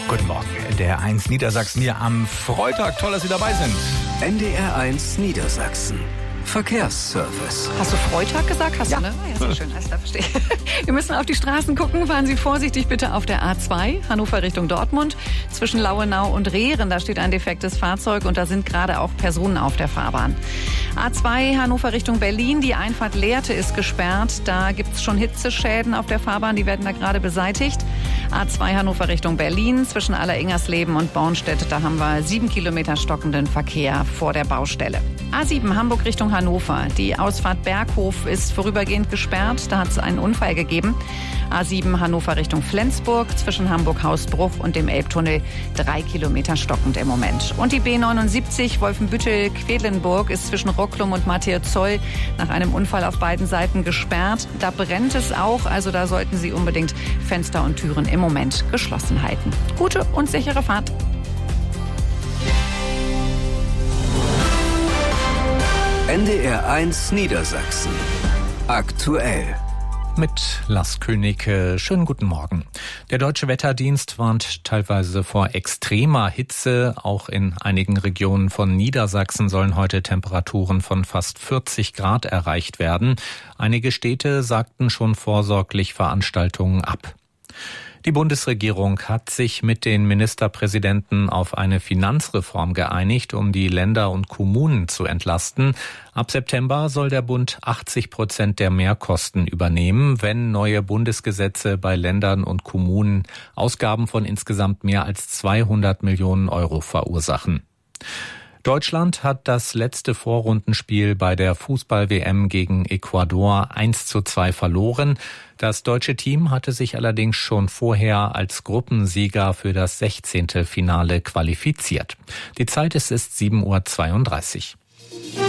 Guten Morgen, NDR 1 Niedersachsen hier am Freitag. Toll, dass Sie dabei sind. NDR 1 Niedersachsen. Verkehrsservice. Hast du Freitag gesagt? Hast du, ne? Ja, sehr schön, alles klar, verstehe. Wir müssen auf die Straßen gucken. Fahren Sie vorsichtig bitte auf der A2, Hannover Richtung Dortmund. Zwischen Lauenau und Rehren, da steht ein defektes Fahrzeug und da sind gerade auch Personen auf der Fahrbahn. A2, Hannover Richtung Berlin, die Einfahrt Lehrte ist gesperrt. Da gibt es schon Hitzeschäden auf der Fahrbahn, die werden da gerade beseitigt. A2, Hannover Richtung Berlin, zwischen Alleringersleben und Bornstedt, da haben wir 7 Kilometer stockenden Verkehr vor der Baustelle. A7, Hamburg Richtung Hannover. Die Ausfahrt Berghof ist vorübergehend gesperrt. Da hat es einen Unfall gegeben. A7 Hannover Richtung Flensburg. Zwischen Hamburg-Hausbruch und dem Elbtunnel 3 Kilometer stockend im Moment. Und die B79 Wolfenbüttel-Quedlinburg ist zwischen Rocklum und Mathieu-Zoll nach einem Unfall auf beiden Seiten gesperrt. Da brennt es auch. Also da sollten Sie unbedingt Fenster und Türen im Moment geschlossen halten. Gute und sichere Fahrt. NDR 1 Niedersachsen. Aktuell. Mit Lars König, schönen guten Morgen. Der Deutsche Wetterdienst warnt teilweise vor extremer Hitze. Auch in einigen Regionen von Niedersachsen sollen heute Temperaturen von fast 40 Grad erreicht werden. Einige Städte sagten schon vorsorglich Veranstaltungen ab. Die Bundesregierung hat sich mit den Ministerpräsidenten auf eine Finanzreform geeinigt, um die Länder und Kommunen zu entlasten. Ab September soll der Bund 80% der Mehrkosten übernehmen, wenn neue Bundesgesetze bei Ländern und Kommunen Ausgaben von insgesamt mehr als 200 Millionen Euro verursachen. Deutschland hat das letzte Vorrundenspiel bei der Fußball-WM gegen Ecuador 1:2 verloren. Das deutsche Team hatte sich allerdings schon vorher als Gruppensieger für das 16. Finale qualifiziert. Die Zeit ist 7:32 Uhr.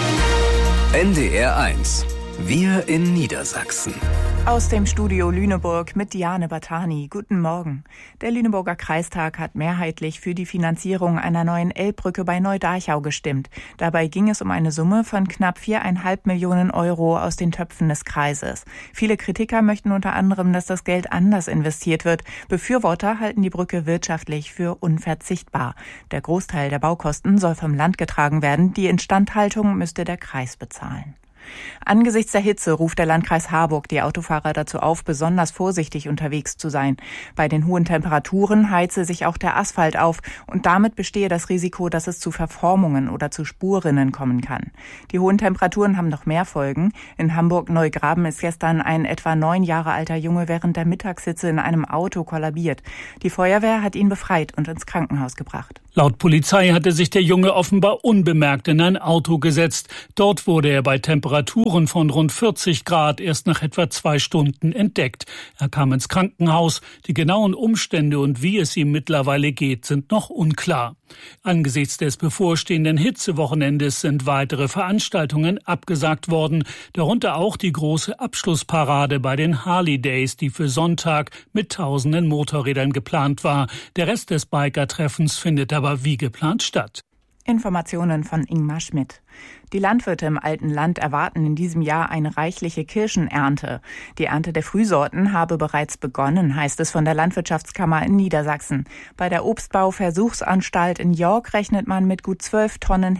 NDR 1. Wir in Niedersachsen. Aus dem Studio Lüneburg mit Diane Batani. Guten Morgen. Der Lüneburger Kreistag hat mehrheitlich für die Finanzierung einer neuen Elbbrücke bei Neudarchau gestimmt. Dabei ging es um eine Summe von knapp 4,5 Millionen Euro aus den Töpfen des Kreises. Viele Kritiker möchten unter anderem, dass das Geld anders investiert wird. Befürworter halten die Brücke wirtschaftlich für unverzichtbar. Der Großteil der Baukosten soll vom Land getragen werden. Die Instandhaltung müsste der Kreis bezahlen. Angesichts der Hitze ruft der Landkreis Harburg die Autofahrer dazu auf, besonders vorsichtig unterwegs zu sein. Bei den hohen Temperaturen heize sich auch der Asphalt auf und damit bestehe das Risiko, dass es zu Verformungen oder zu Spurrinnen kommen kann. Die hohen Temperaturen haben noch mehr Folgen. In Hamburg-Neugraben ist gestern ein etwa 9 Jahre alter Junge während der Mittagshitze in einem Auto kollabiert. Die Feuerwehr hat ihn befreit und ins Krankenhaus gebracht. Laut Polizei hatte sich der Junge offenbar unbemerkt in ein Auto gesetzt. Dort wurde er bei Temperaturen von rund 40 Grad erst nach etwa 2 Stunden entdeckt. Er kam ins Krankenhaus. Die genauen Umstände und wie es ihm mittlerweile geht, sind noch unklar. Angesichts des bevorstehenden Hitzewochenendes sind weitere Veranstaltungen abgesagt worden, darunter auch die große Abschlussparade bei den Harley Days, die für Sonntag mit tausenden Motorrädern geplant war. Der Rest des Biker-Treffens findet aber wie geplant statt. Informationen von Ingmar Schmidt. Die Landwirte im alten Land erwarten in diesem Jahr eine reichliche Kirschenernte. Die Ernte der Frühsorten habe bereits begonnen, heißt es von der Landwirtschaftskammer in Niedersachsen. Bei der Obstbau-Versuchsanstalt in York rechnet man mit gut 12 Tonnen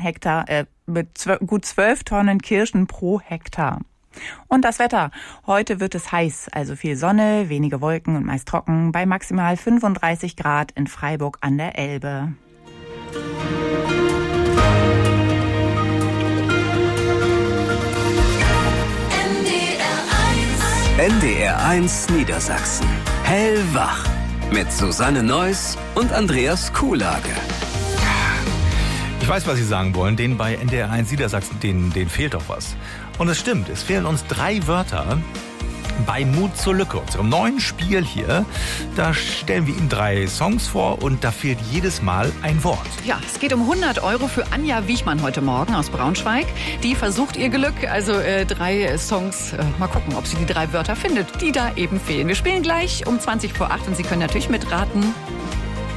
Kirschen pro Hektar. Und das Wetter. Heute wird es heiß, also viel Sonne, wenige Wolken und meist trocken, bei maximal 35 Grad in Freiburg an der Elbe. NDR 1 Niedersachsen. Hellwach. Mit Susanne Neuss und Andreas Kuhlage. Ich weiß, was Sie sagen wollen. Denen bei NDR 1 Niedersachsen, denen fehlt doch was. Und es stimmt, es fehlen uns 3 Wörter bei Mut zur Lücke, unserem neuen Spiel hier. Da stellen wir Ihnen 3 Songs vor und da fehlt jedes Mal ein Wort. Ja, es geht um 100 Euro für Anja Wiechmann heute Morgen aus Braunschweig. Die versucht ihr Glück, also 3 Songs. Mal gucken, ob sie die 3 Wörter findet, die da eben fehlen. Wir spielen gleich um 7:20 und Sie können natürlich mitraten.